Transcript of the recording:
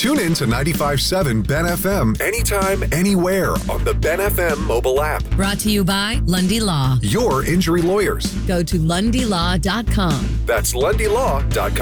Tune in to 95.7 Ben FM anytime, anywhere on the Ben FM mobile app. Brought to you by Lundy Law. Your injury lawyers. Go to LundyLaw.com. That's LundyLaw.com.